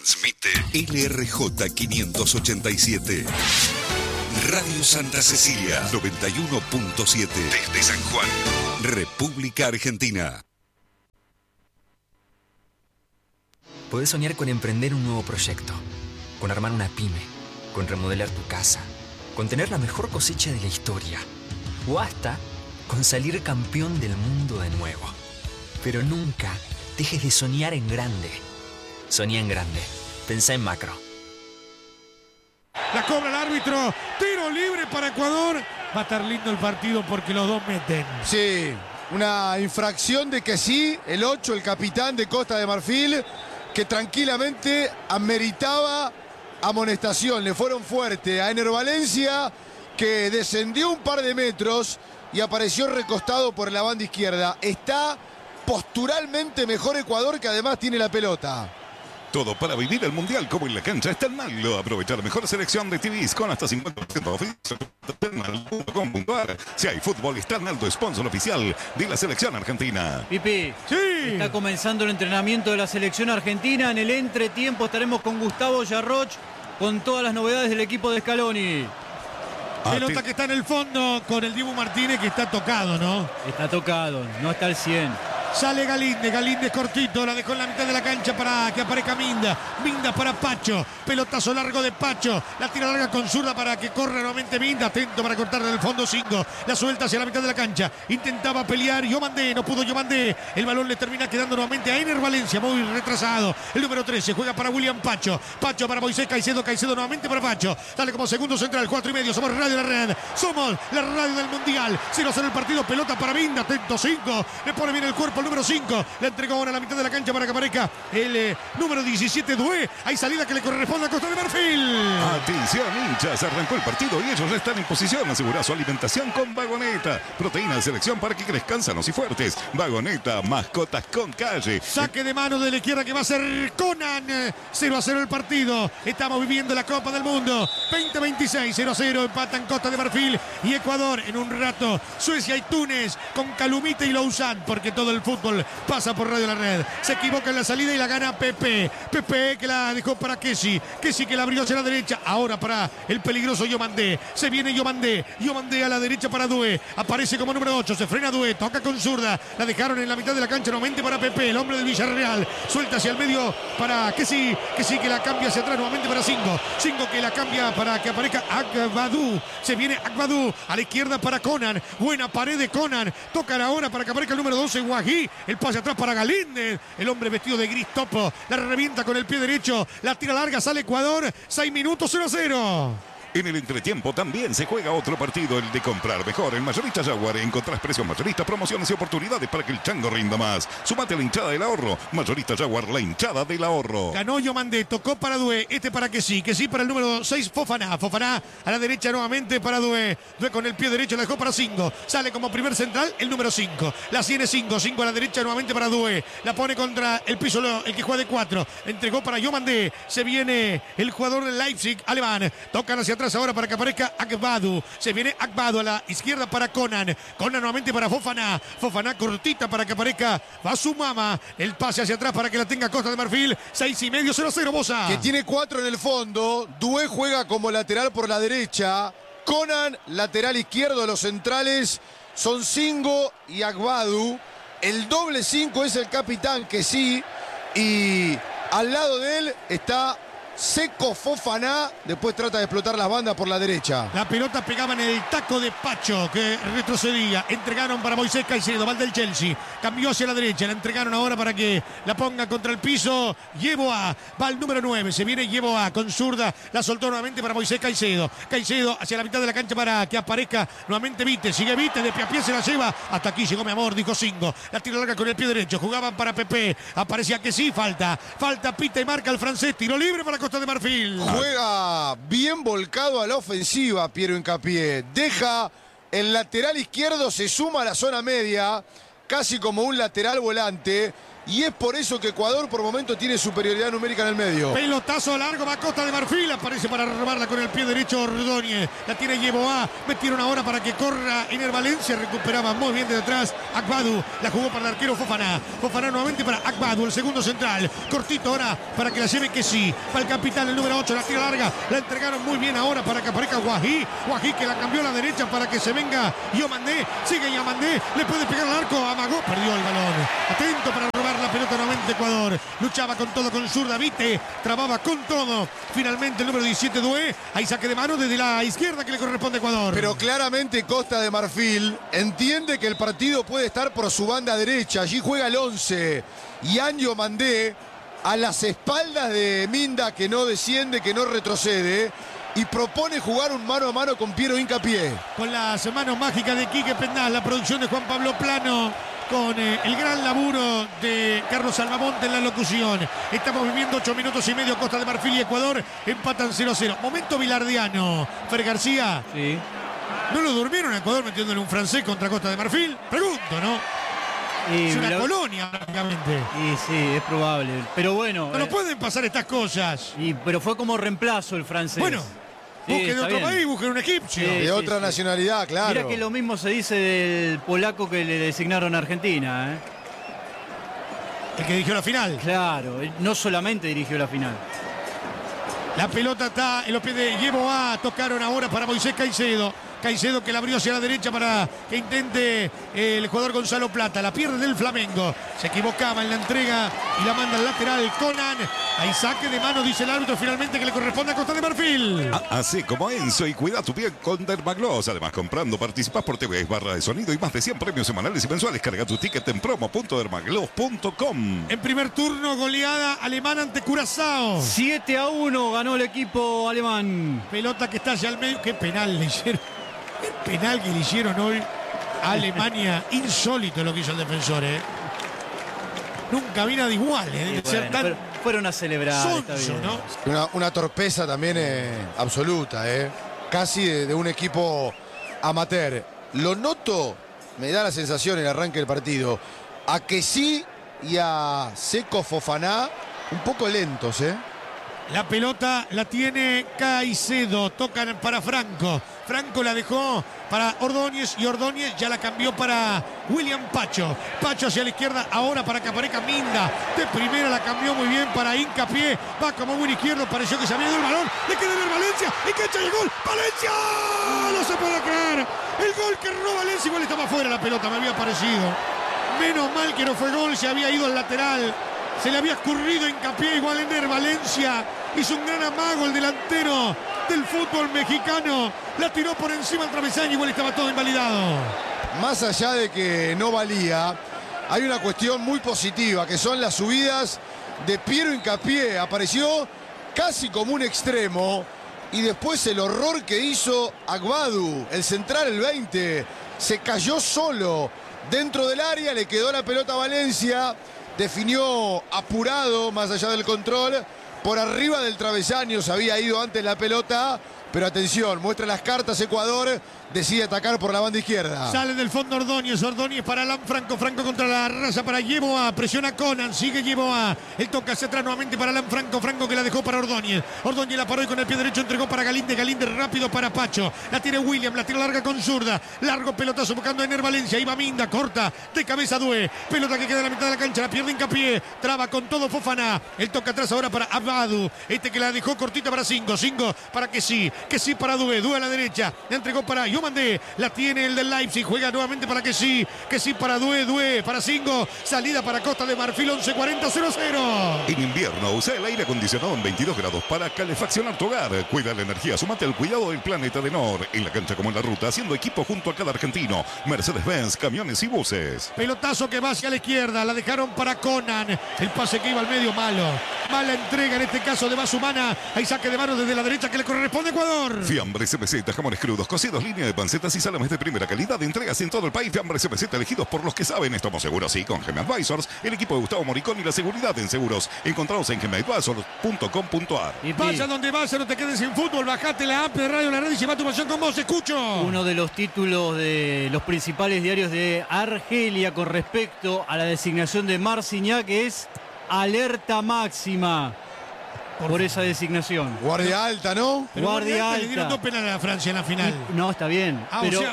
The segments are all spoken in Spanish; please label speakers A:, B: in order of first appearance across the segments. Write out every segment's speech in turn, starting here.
A: Transmite LRJ 587. Radio Santa Cecilia 91.7. Desde San Juan, República Argentina.
B: Podés soñar con emprender un nuevo proyecto, con armar una pyme, con remodelar tu casa, con tener la mejor cosecha de la historia, o hasta con salir campeón del mundo de nuevo. Pero nunca dejes de soñar en grande. Soñá en grande. Pensá en macro.
C: La cobra el árbitro. Tiro libre para Ecuador. Va a estar lindo el partido porque los dos meten.
D: Sí, una infracción de que sí, el 8, el capitán de Costa de Marfil, que tranquilamente ameritaba amonestación. Le fueron fuerte a Ener Valencia, que descendió un par de metros y apareció recostado por la banda izquierda. Está posturalmente mejor Ecuador, que además tiene la pelota.
A: Todo para vivir el Mundial como en la cancha está en Maglo. Aprovechar la mejor selección de TVs con hasta 50% oficial. Si hay fútbol, está Naldo, sponsor oficial de la selección argentina.
E: Pipi,
C: Sí.
E: está comenzando el entrenamiento de la selección argentina. En el entretiempo estaremos con Gustavo Yarroch con todas las novedades del equipo de Scaloni.
C: Se nota que está en el fondo con el Dibu Martínez, que está tocado, ¿no?
E: Está tocado, no está al 100.
C: Sale Galíndez cortito, la dejó en la mitad de la cancha para que aparezca Minda. Minda para Pacho, pelotazo largo de Pacho, la tira larga con zurda para que corra nuevamente Minda, atento para cortar del fondo 5, la suelta hacia la mitad de la cancha, intentaba pelear Yomandé, no pudo Yomandé, el balón le termina quedando nuevamente a Ener Valencia, muy retrasado, el número 13, juega para William Pacho, Pacho para Moisés Caicedo, Caicedo nuevamente para Pacho, sale como segundo central, 4:30, somos Radio La Red, somos la radio del Mundial, 0-0 el partido, pelota para Minda, atento 5, le pone bien el cuerpo el número 5, le entregó ahora a la mitad de la cancha para que aparezca el número 17, Dué, hay salida que le corresponde a Costa de Marfil.
A: Atención, hinchas, arrancó el partido y ellos ya están en posición. Asegura su alimentación con Vagoneta. Proteína de selección para que crezcan sanos y fuertes. Vagoneta, mascotas con calle.
C: Saque de mano de la izquierda que va a ser Conan. 0-0 el partido. Estamos viviendo la Copa del Mundo. 20-26, 0-0. Empatan Costa de Marfil y Ecuador. En un rato, Suecia y Túnez con Calumite y Lausanne, porque todo el fútbol pasa por Radio La Red. Se equivoca en la salida y la gana Pepe. Pepe que la dejó para Kessi. Kessi que la abrió hacia la derecha. Ahora para el peligroso Yomandé. Se viene Yomandé. Yomandé a la derecha para Dué. Aparece como número 8. Se frena Dué. Toca con zurda. La dejaron en la mitad de la cancha nuevamente para Pepe, el hombre del Villarreal. Suelta hacia el medio para Kessi. Kessi que la cambia hacia atrás nuevamente para Singo. Singo que la cambia para que aparezca Agbadou. Se viene Agbadou a la izquierda para Conan. Buena pared de Conan. Tocan ahora para que aparezca el número 12, Guají. El pase atrás para Galíndez. El hombre vestido de gris topo. La revienta con el pie derecho. La tira larga. Sale Ecuador. 6 minutos, 0-0.
A: En el entretiempo también se juega otro partido, el de comprar mejor. En Mayorista Jaguar encontrás precios mayoristas, promociones y oportunidades para que el chango rinda más. Sumate a la hinchada del ahorro. Mayorista Jaguar, la hinchada del ahorro.
C: Ganó Yomandé, tocó para Dué, para que sí para el número 6, Fofana. Fofana a la derecha nuevamente para Dué. Dué con el pie derecho la dejó para Singo. Sale como primer central el número 5. La tiene Singo a la derecha nuevamente para Dué. La pone contra el piso, el que juega de 4. Entregó para Yomandé. Se viene el jugador del Leipzig, alemán. Tocan hacia atrás ahora para que aparezca Agbadou. Se viene Agbadou a la izquierda para Conan. Conan nuevamente para Fofana. Fofana cortita para que aparezca Basumama. El pase hacia atrás para que la tenga Costa de Marfil. 6:30, 0-0, Bosa.
D: Que tiene 4 en el fondo. Dué juega como lateral por la derecha. Conan, lateral izquierdo. Los centrales son Singo y Agbadou. El doble 5 es el capitán, que sí. Y al lado de él está Seco Fofana. Después trata de explotar las bandas por la derecha.
C: La pelota pegaba en el taco de Pacho, que retrocedía. Entregaron para Moisés Caicedo, va del Chelsea. Cambió hacia la derecha. La entregaron ahora para que la ponga contra el piso. Yeboah va al número 9. Se viene Yeboah con zurda. La soltó nuevamente para Moisés Caicedo. Caicedo hacia la mitad de la cancha para que aparezca nuevamente Vite. Sigue Vite, de pie a pie se la lleva. Hasta aquí llegó, mi amor, dijo Singo. La tira larga con el pie derecho. Jugaban para Pepe. Aparecía que sí, falta. Pita y marca el francés. Tiro libre para Costa de Marfil.
D: Juega bien volcado a la ofensiva Piero Hincapié. Deja el lateral izquierdo, se suma a la zona media, casi como un lateral volante. y es por eso que Ecuador por momento tiene superioridad numérica en el medio.
C: Pelotazo largo, va Costa de Marfil, aparece para robarla con el pie derecho Ordóñez. La tiene Yeboah, metieron ahora para que corra Ener Valencia, recuperaba muy bien de detrás Akbadu, la jugó para el arquero Fofana. Fofana nuevamente para Akbadu, el segundo central. Cortito ahora para que la lleve que sí. Para el capitán, el número 8, la tira larga. La entregaron muy bien ahora para que aparezca Guají. Guají que la cambió a la derecha para que se venga Yomandé. Sigue Yomandé, le puede pegar al arco. Amagó, perdió el balón. Atento para robar la pelota nuevamente Ecuador. Luchaba con todo con zurda, Vite. Trababa con todo. Finalmente el número 17, Dué. Hay saque de mano desde la izquierda que le corresponde a Ecuador.
D: Pero claramente Costa de Marfil entiende que el partido puede estar por su banda derecha. Allí juega el 11. Yan Yomandé a las espaldas de Minda, que no desciende, que no retrocede, y propone jugar un mano a mano con Piero Hincapié.
C: Con las manos mágicas de Quique Pendal, la producción de Juan Pablo Plano, con el gran laburo de Carlos Almamonte en la locución. Estamos viviendo 8 minutos y medio. Costa de Marfil y Ecuador empatan 0-0. Momento bilardiano. Fer García.
E: Sí.
C: ¿No lo durmieron a Ecuador metiéndole un francés contra Costa de Marfil? Pregunto, ¿no? Es una colonia prácticamente.
E: Y sí, es probable. Pero bueno.
C: No pueden pasar estas cosas.
E: Pero fue como reemplazo el francés.
C: Bueno,
E: sí,
C: busquen de
E: está
C: otro
E: bien.
C: país, busquen un egipcio.
E: Sí.
D: De otra nacionalidad, claro.
E: Mira que lo mismo se dice del polaco que le designaron a Argentina, ¿eh?
C: El que dirigió la final.
E: Claro, él no solamente dirigió la final.
C: La pelota está en los pies de Yeboah. Tocaron ahora para Moisés Caicedo. Caicedo que la abrió hacia la derecha para que intente el jugador Gonzalo Plata. La pierde del Flamengo. Se equivocaba en la entrega y la manda al lateral Conan. Hay saque de mano, dice el árbitro, finalmente, que le corresponde a Costa de Marfil.
A: Así como Enzo, y cuida tu piel con Dermagloss. Además, comprando participás por TV, barra de sonido y más de 100 premios semanales y mensuales. Carga tu ticket en promo.dermagloss.com.
C: En primer turno, goleada alemana ante Curazao.
E: 7-1 ganó el equipo alemán.
C: Pelota que está hacia el medio. Qué penal le hicieron. El penal que le hicieron hoy a Alemania. Insólito lo que hizo el defensor, ¿eh? Nunca vi nada igual, ¿eh? De ser tan
E: fueron a celebrar. Está
C: sonso,
E: bien.
C: ¿no?
D: Una torpeza también absoluta, casi de un equipo amateur. Lo noto, me da la sensación en el arranque del partido, a Kessi y a Seco Fofana un poco lentos,
C: La pelota la tiene Caicedo. Tocan para Franco. Franco la dejó para Ordóñez y Ordóñez ya la cambió para William Pacho. Pacho hacia la izquierda ahora para que aparezca Minda. De primera la cambió muy bien para Hincapié. Va como buen izquierdo. Pareció que se había ido el balón. Le queda ver Valencia. Y que echa el gol. ¡Valencia! No se puede creer. El gol que robó Valencia. Igual estaba fuera la pelota. Me había parecido. Menos mal que no fue gol. Se había ido al lateral. Se le había escurrido Hincapié. Igual Ener Valencia. Hizo un gran amago el delantero del fútbol mexicano. La tiró por encima al travesaño. Igual estaba todo invalidado.
D: Más allá de que no valía, hay una cuestión muy positiva, que son las subidas de Piero Hincapié. Apareció casi como un extremo. Y después el horror que hizo Akbadu, el central, el 20. Se cayó solo dentro del área. Le quedó la pelota a Valencia. Definió apurado, más allá del control. Por arriba del travesaño se había ido antes la pelota. Pero atención, muestra las cartas Ecuador. Decide atacar por la banda izquierda.
C: Sale del fondo Ordóñez. Ordóñez para Alan Franco. Franco contra la raza para Yeboah. Presiona Conan. Sigue Yeboah. El toca hacia atrás nuevamente para Alan Franco. Franco que la dejó para Ordóñez. Ordóñez la paró y con el pie derecho entregó para Galinde. Galinde rápido para Pacho. La tiene William. La tira larga con zurda. Largo pelotazo buscando a Ener Valencia. Iba Minda. Corta. De cabeza Dué. Pelota que queda en la mitad de la cancha. La pierde Hincapié. Traba con todo Fofana. El toca atrás ahora para Akbadu. Este que la dejó cortita para Singo. Singo para que sí para Dué. Dué a la derecha. La entregó para Yomandé. La tiene el del Leipzig. Juega nuevamente para que sí para Dué. Dué para Singo. Salida para Costa de Marfil. 11:40, 0-0.
A: En invierno usa el aire acondicionado en 22 grados para calefaccionar tu hogar. Cuida la energía, sumate al cuidado del planeta de Nor. En la cancha como en la ruta, haciendo equipo junto a cada argentino. Mercedes-Benz, camiones y buses.
C: Pelotazo que va hacia la izquierda. La dejaron para Conan. El pase que iba al medio malo. Mala entrega en este caso de Basumana. Hay saque de manos desde la derecha que le corresponde a Ecuador.
A: Fiambres CPZ, jamones crudos, cocidos, línea de pancetas y salames de primera calidad. Entregas en todo el país. Fiambres CPZ, elegidos por los que saben. Estamos seguros, sí, con Gem Advisors, el equipo de Gustavo Moricón y la seguridad en seguros. Encontrados en gemadvisors.com.ar.
C: Vaya donde vaya, no te quedes sin fútbol. Bajate la app de Radio La Red y lleva tu pasión con vos. Escucho.
E: Uno de los títulos de los principales diarios de Argelia con respecto a la designación de Marcignac es alerta máxima por esa designación.
D: Guardia alta, ¿no?
C: Pero
E: Guardia
C: le dieron
E: alta.
C: 2 penales a Francia en la final.
E: No, está bien.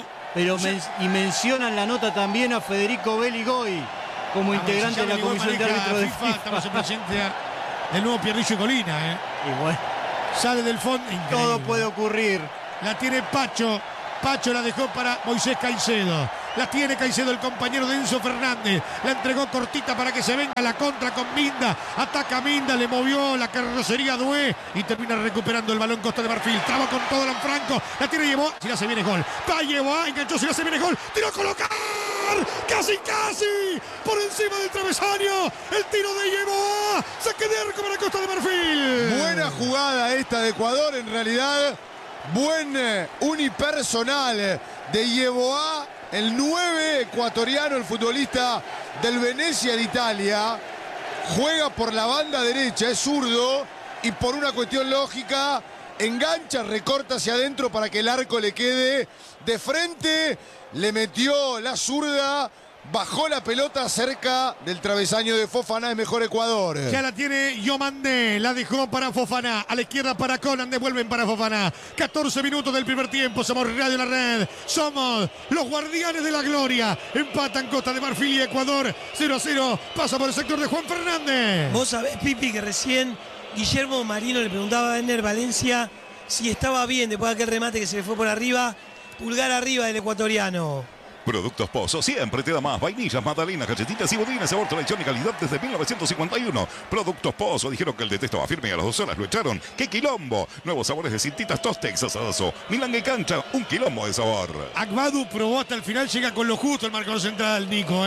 C: Y
E: Mencionan la nota también a Federico Beligoy como integrante de la comisión de árbitros de FIFA.
C: Estamos en presencia del nuevo Pierrillo y Colina.
E: Y bueno,
C: Sale del fondo. Increíble.
E: todo puede ocurrir.
C: La tiene Pacho. Pacho la dejó para Moisés Caicedo. La tiene Caicedo, el compañero de Enzo Fernández. La entregó cortita para que se venga la contra con Minda. Ataca Minda, le movió la carrocería a Doué y termina recuperando el balón Costa de Marfil. Traba con todo Lanfranco. La tiene Yeboah. Si la se viene gol. Va Yeboah, enganchó, si la se viene gol. Tiró a colocar. Casi, casi. Por encima del travesaño. El tiro de Yeboah. Saque de arco para Costa de Marfil.
D: Buena jugada esta de Ecuador, en realidad. Buen unipersonal de Yeboah, el 9 ecuatoriano, el futbolista del Venezia de Italia. Juega por la banda derecha, es zurdo y por una cuestión lógica engancha, recorta hacia adentro para que el arco le quede de frente. Le metió la zurda. Bajó la pelota cerca del travesaño de Fofana, es mejor Ecuador.
C: Ya la tiene Yomandé, la dejó para Fofana. A la izquierda para Conan, devuelven para Fofana. 14 minutos del primer tiempo, somos Radio La Red. Somos los guardianes de la gloria. Empatan Costa de Marfil y Ecuador. 0-0, pasa por el sector de Juan Fernández.
F: Vos sabés, Pipi, que recién Guillermo Marino le preguntaba a Ener Valencia si estaba bien después de aquel remate que se le fue por arriba. Pulgar arriba del ecuatoriano.
A: Productos Pozo, siempre te da más. Vainillas, magdalenas, galletitas y budines, sabor, tradición y calidad desde 1951. Productos Pozo, dijeron que el de estaba firme y a las 2 horas lo echaron. ¡Qué quilombo! Nuevos sabores de cintitas Tostex, asadazo. Milanga y cancha, un quilombo de sabor.
C: Agbadu probó hasta el final, llega con lo justo el marcador central, Nico,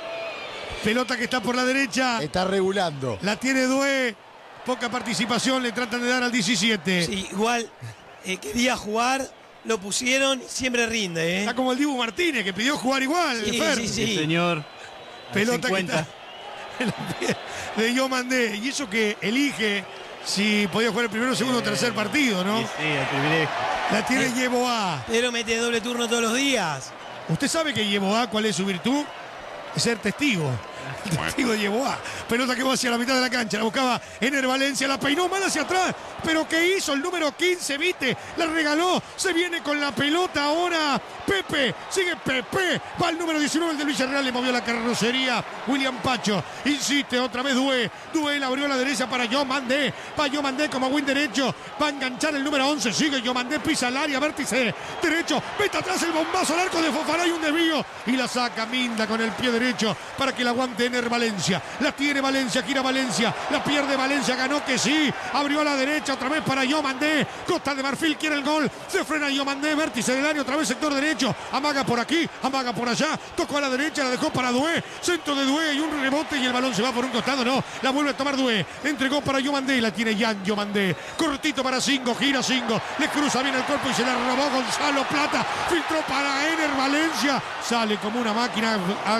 C: Pelota que está por la derecha.
D: Está regulando.
C: La tiene Doué. Poca participación, le tratan de dar al 17.
F: Sí, igual quería jugar, lo pusieron y siempre rinde.
C: Está como el Dibu Martínez, que pidió jugar igual.
F: Sí,
C: Fer.
F: sí.
E: Sí, señor.
C: Pelota que
E: 50.
C: está en los pies de Yomandé. Y eso que elige si podía jugar el primero, segundo o tercer partido, ¿no?
E: Sí, el privilegio.
C: La tiene Yeboah.
F: Pero mete doble turno todos los días.
C: ¿Usted sabe que Yeboah cuál es su virtud? Es ser testigo. El testigo de Yeboah. Pelota que va hacia la mitad de la cancha. La buscaba Ener Valencia. La peinó mal hacia atrás. Pero ¿qué hizo el número 15? ¿Viste? La regaló. Se viene con la pelota ahora. Pepe. Sigue Pepe. Va el número 19. El de Villarreal. Le movió la carrocería. William Pacho. Insiste otra vez Doué. Doué la abrió a la derecha para Yomandé. Va Yomandé como win derecho. Va a enganchar el número 11. Sigue Yomandé. Pisa el área. Vértice derecho. Mete atrás el bombazo al arco de Fofana. Y un desvío. Y la saca Minda con el pie derecho para que la aguante Ener Valencia. La tiene Valencia. Gira Valencia. La pierde Valencia. Ganó que sí. Abrió a la derecha. Otra vez para Yomandé. Costa de Marfil quiere el gol. Se frena Yomandé. Vértice del área. Otra vez sector derecho. Amaga por aquí. Amaga por allá. Tocó a la derecha. La dejó para Doué. Centro de Doué. Y un rebote. Y el balón se va por un costado. No. La vuelve a tomar Doué. Entregó para Yomandé. La tiene Jan Yomandé. Cortito para Singo. Gira Singo. Le cruza bien el cuerpo y se la robó Gonzalo Plata. Filtró para Ener Valencia. Sale como una máquina.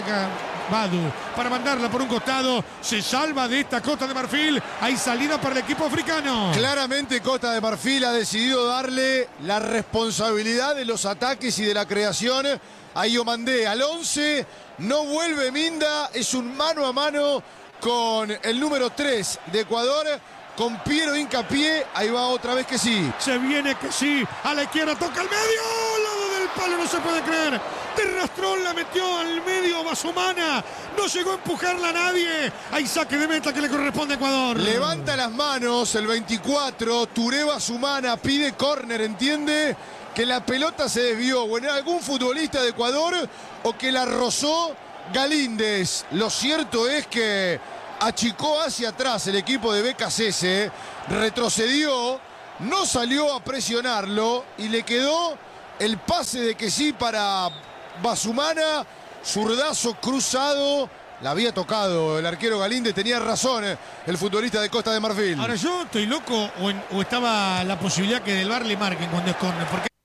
C: Badu para mandarla por un costado. Se salva de esta Costa de Marfil. Hay salida para el equipo africano.
D: Claramente Costa de Marfil ha decidido darle la responsabilidad de los ataques y de la creación a Yomandé. Al 11 no vuelve Minda. Es un mano a mano con el número 3 de Ecuador. Con Piero Hincapié. Ahí va otra vez que sí.
C: Se viene que sí. A la izquierda toca el medio. Lado del palo, no se puede creer. De rastrón la metió al medio Basumana. No llegó a empujarla a nadie. Hay saque de meta que le corresponde a Ecuador.
D: Levanta las manos el 24. Touré Basumana pide córner. Entiende que la pelota se desvió. Bueno, algún futbolista de Ecuador o que la rozó Galíndez. Lo cierto es que achicó hacia atrás el equipo de BKC, retrocedió, no salió a presionarlo y le quedó el pase de que sí para Basumana, zurdazo cruzado La había tocado el arquero Galíndez, tenía razón el futbolista de Costa de Marfil.
C: Ahora yo estoy loco o estaba la posibilidad que del VAR le marquen cuando es córner, porque